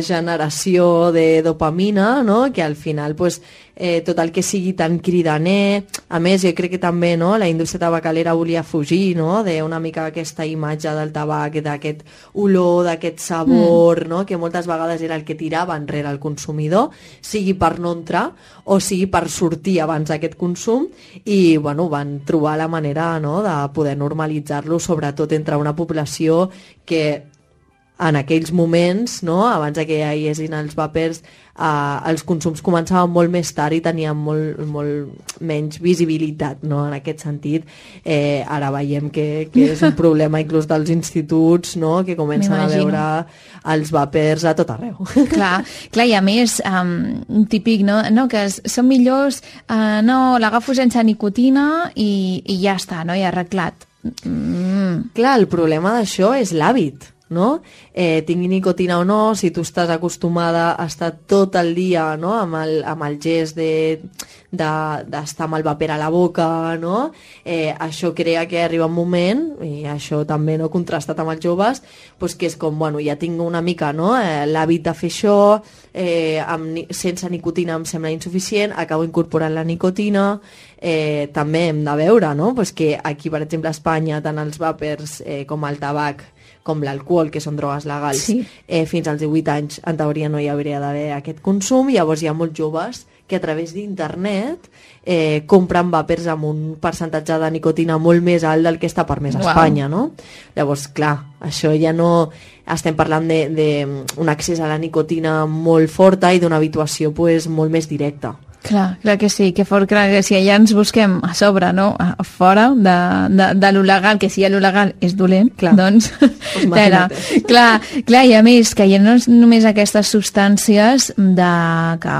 generació de dopamina, no? Que al final pues, tot el que sigui tan cridaner, a més jo crec que també no? La indústria tabacalera volia fugir no? D'una mica aquesta imatge del tabac, d'aquest olor, d'aquest sabor, no? Que moltes vegades era el que tirava enrere el consumidor, sigui per no entrar o sigui per sortir abans d'aquest consum, i bueno, van trobar la manera no? De poder normalitzar-lo, sobretot entre una població que en aquells moments, no? Abans que hi haguessin els vapers, els consums començaven molt més tard i tenien molt menys visibilitat, no? En aquest sentit, ara veiem que és un problema inclús dels instituts, no? Que comencen a veure els vapers a tot arreu. Clar, i a més, típic, no? Que són millors, no, l'agafo sense nicotina i ja està, no? I arreglat. Clar, el problema d'això és l'hàbit, no? Tingui nicotina o no, si tu estàs acostumada a estar tot el dia no? amb el gest d'estar amb el vapor a la boca, no? Això crea que arriba un moment, i això també no contrastat amb els joves, pues que és com, bueno, ja tinc una mica no? L'hàbit de fer això, sense nicotina em sembla insuficient, acabo incorporant la nicotina, també hem de veure no? Pues que aquí, per exemple, a Espanya, tant els vapers com el tabac, com l'alcohol, que són drogues legals, sí. Fins als 18 anys, en teoria no hi hauria d'haver aquest consum, i llavors hi ha molts joves que a través d'internet compren vapers amb un percentatge de nicotina molt més alt del que està permès a Espanya, no? Llavors, clar, això ja no... Estem parlant d'un accés a la nicotina molt forta i d'una habituació pues, molt més directa. Clar que sí, que fort, clar que si allà ens busquem a sobre, no? A fora de lo legal, que si lo legal és dolent, clar. Doncs clar, i a més que hi ha no només aquestes substàncies de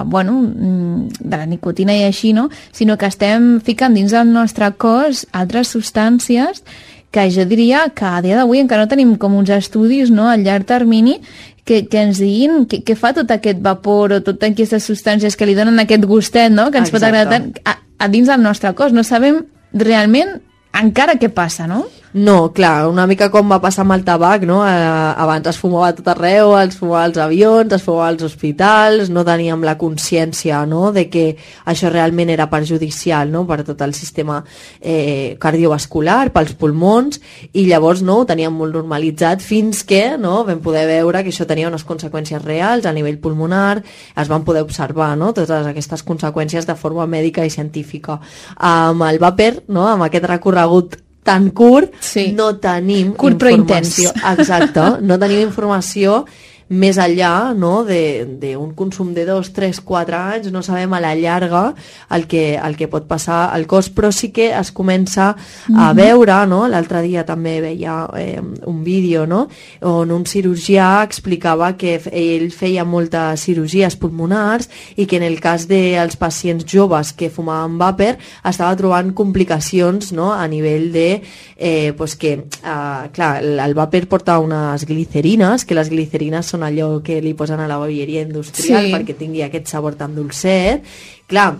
la nicotina i així, no? Sinó que estem ficant dins del nostre cos altres substàncies que jo diria que a dia d'avui encara no tenim com uns estudis no, a llarg termini que ens diguin què fa tot aquest vapor o totes aquestes substàncies que li donen aquest gustet, no? Que ens pot agradar tant a dins del nostre cos. No sabem realment encara què passa, no? No, clar, una mica com va passar amb el tabac, no? Abans es fumava a tot arreu, es fumava als avions, es fumava als hospitals, no teníem la consciència, no?, de que això realment era perjudicial, no?, per tot el sistema cardiovascular, pels pulmons, i llavors, no?, ho teníem molt normalitzat fins que, no?, vam poder veure que això tenia unes conseqüències reals a nivell pulmonar, es van poder observar, no?, totes aquestes conseqüències de forma mèdica i científica. Amb el vapor, no?, amb aquest recorregut tan curt, sí. No tenim curt informació. Exacte, no tenim informació més enllà, no, d'un consum de 2, 3, 4 anys, no sabem a la llarga el que pot passar al cos, però sí que es comença a veure, no? L'altre dia també veia un vídeo, no?, on un cirurgià explicava que ell feia moltes cirurgies pulmonars i que en el cas dels pacients joves que fumaven vapor estava trobant complicacions, no?, a nivell de pues que, clar, el vapor porta unes glicerines, que les glicerines són allò que li posen a la bolleria industrial, sí, perquè tingui aquest sabor tan dolcet. Clar,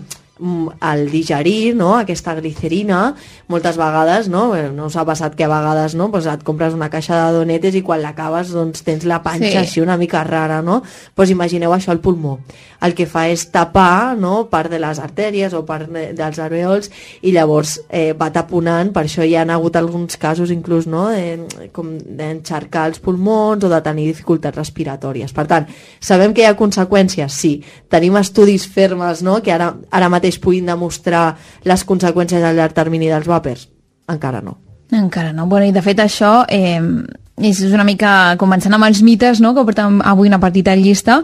al digerir, no?, aquesta glicerina, moltes vegades, no us ha passat que a vegades, no?, pues et compres una caixa de donetes i quan l'acabes doncs tens la panxa, sí, així una mica rara, no? Pues imagineu això al pulmó. El que fa és tapar, no?, part de les artèries o part dels alvèols, i llavors va taponant. Per això hi ha hagut alguns casos inclús, no?, com d'encharcar els pulmons o de tenir dificultats respiratòries. Per tant, sabem que hi ha conseqüències, sí. Tenim estudis fermes, no?, que ara mateix puguin demostrar les conseqüències a llarg termini dels vapors? Encara no. Encara no. Bueno, i de fet això és una mica començant amb els mites, no?, que portem avui una petita llista.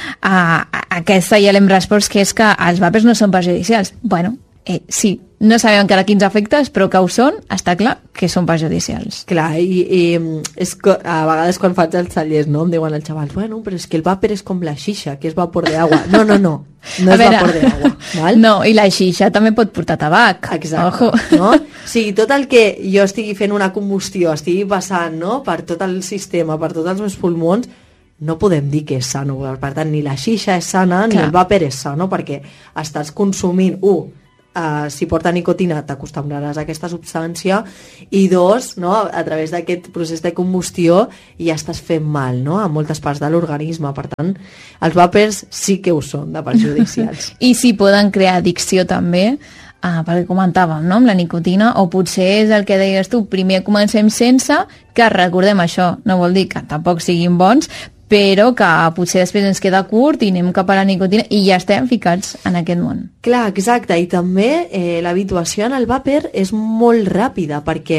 Aquesta ja l'hem respost, que és que els vapors no són perjudicials. Bueno, sí, no sabem encara quins efectes, però que ho són, està clar que són perjudicials. Clar, i és que a vegades quan faig els tallers, no?, em diuen els xavals, bueno, però és que el vapor és com la xixa, que és vapor d'aigua. No és vapor d'aigua. Val? No, i la xixa també pot portar tabac. Exacte. No? O sigui, tot el que jo estigui fent una combustió, estigui passant, no?, per tot el sistema, per tots els meus pulmons, no podem dir que és sano. Per tant, ni la xixa és sana, ni el vapor és sano, perquè estàs consumint, si porta nicotina t'acostumbraràs a aquesta substància, i 2, no, a través d'aquest procés de combustió ja estàs fent mal, no, a moltes parts de l'organisme. Per tant, els vapers sí que ho són de perjudicials. I si poden crear addicció també, perquè comentàvem, no?, amb la nicotina, o potser és el que deies tu, primer comencem sense, que recordem això, no vol dir que tampoc siguin bons, però que potser després ens queda curt i anem cap a la nicotina i ja estem ficats en aquest món. Clar, exacte, i també l'habituació en el vàper és molt ràpida, perquè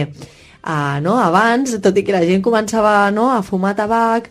abans, tot i que la gent començava a fumar tabac,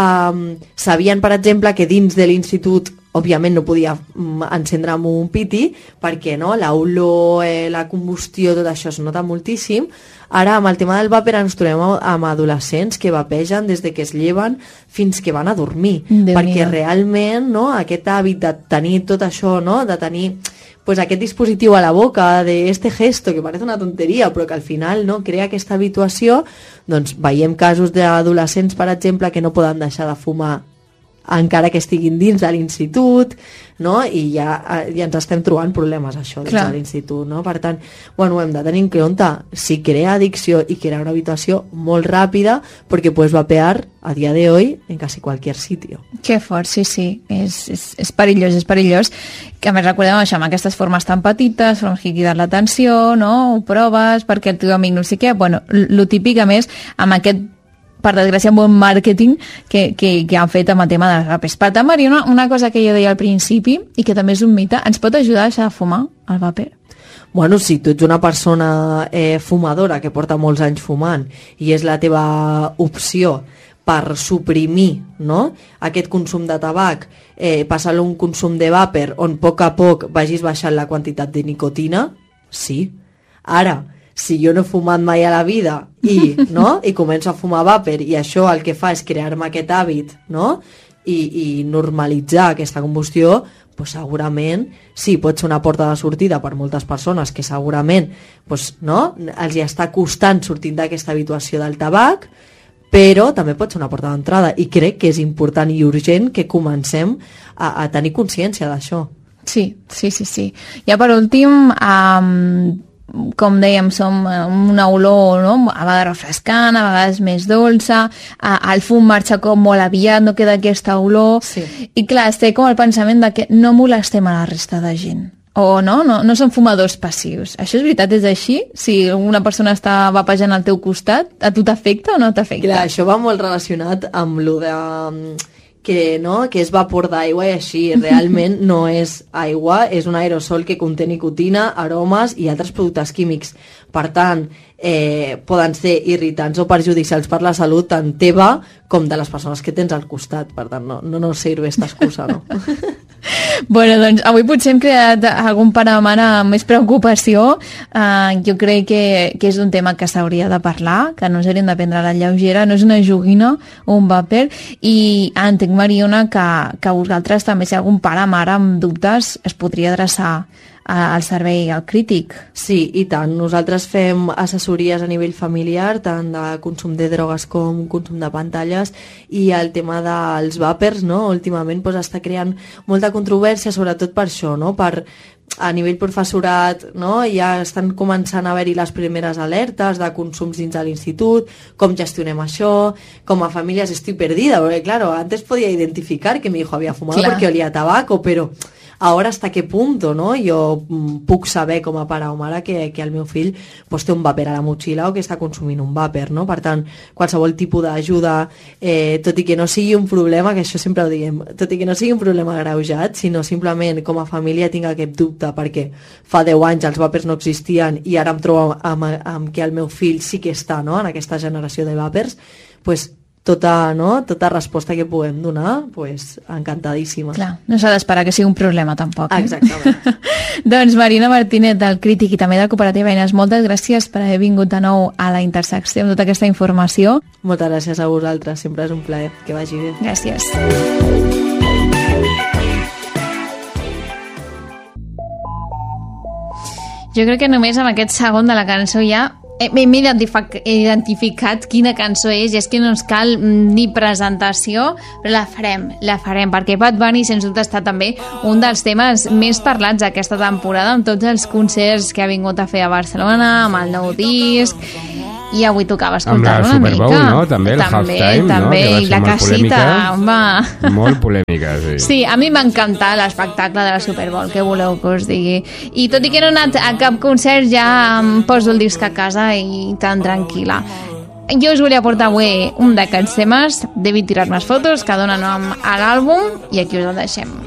sabien, per exemple, que dins de l'institut òbviament no podia encendre amb un piti perquè l'olor, la combustió, tot això es nota moltíssim. Ara, amb el tema del vàper, ens trobem amb adolescents que vapegen des de que es lleven fins que van a dormir. Perquè realment aquest hàbit de tenir tot això, de tenir pues aquest dispositiu a la boca, de este gesto, que parece una tonteria, però que al final crea aquesta habituació, doncs veiem casos d'adolescents, per exemple, que no poden deixar de fumar encara que estiguin dins de l'institut, i ja ens estem trobant problemes això dins de l'institut, Per tant, ho hem de tenir en compte. Si crea addicció i crea una habituació molt ràpida, perquè puedes vapear a dia de hoy en casi cualquier sitio. Que fort, sí. És perillós. Que a més recordem això, amb aquestes formes tan petites, formes que criden l'atenció, ho proves perquè el teu amic no sé què, lo típic, a més, amb aquest, per desgràcia, un bon màrqueting que han fet amb el tema dels vapers. Per tant, Maria, una cosa que jo deia al principi, i que també és un mite, ens pot ajudar a deixar de fumar el vàper? Bueno, si tu ets una persona fumadora que porta molts anys fumant i és la teva opció per suprimir aquest consum de tabac, passar-lo a un consum de vàper on a poc vagis baixant la quantitat de nicotina, sí. Ara, si jo no he fumat mai a la vida i començo a fumar vàper i això el que fa és crear-me aquest hàbit i normalitzar aquesta combustió, pues segurament sí, pot ser una porta de sortida per moltes persones que segurament els hi està costant sortint d'aquesta habituació del tabac, però també pot ser una porta d'entrada, i crec que és important i urgent que comencem a tenir consciència d'això. Sí. Ja per últim, com dèiem, som una olor a vegades refrescant, a vegades més dolça, el fum marxa com molt aviat, no queda aquesta olor, i clar, es té com el pensament de que no molestem a la resta de gent, o no són fumadors passius. Això és veritat, és així? Si una persona està vapejant al teu costat, a tu t'afecta o no t'afecta? Clar, això va molt relacionat amb lo de que és vapor d'aigua, i així realment no és aigua, és un aerosol que conté nicotina, aromes i altres productes químics. Per tant, poden ser irritants o perjudicials per la salut tant teva com de les persones que tens al costat. Per tant, no sirve esta excusa, no? Bueno, doncs avui potser hem creat algun panorama amb més preocupació. Jo crec que és un tema que s'hauria de parlar, que no s'haurien de prendre a la lleugera, no és una joguina o un vàper, i entenc, Mariona, que vosaltres també, si algun pare o mare amb dubtes, es podria adreçar al servei al crític. Sí, i tant. Nosaltres fem assessories a nivell familiar, tant de consum de drogues com consum de pantalles, i el tema dels vàpers, últimament està creant molta controvèrsia, sobretot per això, a nivell professorat, ja estan començant a haver-hi les primeres alertes de consums dins de l'institut, com gestionem això, com a famílies estoy perdida, porque claro, antes podía identificar que mi hijo había fumado porque olía a tabaco, pero ahora hasta qué punto, jo puc saber com a pare o mare que el meu fill té un vàper a la motxilla o que està consumint un vàper, Per tant, qualsevol tipus d'ajuda, tot i que no sigui un problema, que això sempre ho diem, tot i que no sigui un problema agreujat, sinó simplement com a família tinc aquest dubte perquè fa 10 anys els vàpers no existien i ara em trobo amb que el meu fill sí que està en aquesta generació de vàpers, tota resposta que puguem donar, encantadíssima. Clar, no s'ha d'esperar que sigui un problema tampoc. Exactament. Doncs Marina Martínez, del Crític i també de Cooperativa Eines, moltes gràcies per haver vingut de nou a la Intersecció amb tota aquesta informació. Moltes gràcies a vosaltres, sempre és un plaer. Que vagi bé. Gràcies. Jo crec que només amb aquest segon de la cançó ja M'he identificat quina cançó és, i és que no ens cal ni presentació, però la farem, perquè Bad Bunny sens dubte està també un dels temes més parlats aquesta temporada, amb tots els concerts que ha vingut a fer a Barcelona, amb el nou disc, i avui tocava escoltar-lo una mica. Amb la Super Bowl, no? També el halftime, també, no? I la casita, home. Molt polèmica, sí. Sí, a mi m'ha encantat l'espectacle de la Super Bowl, què voleu que us digui. I tot i que no he anat a cap concert, ja em poso el disc a casa i tan tranquil·la. Jo us volia portar avui un d'aquests temes, Debí tirar més fotos, que dona nom a l'àlbum, i aquí us el deixem.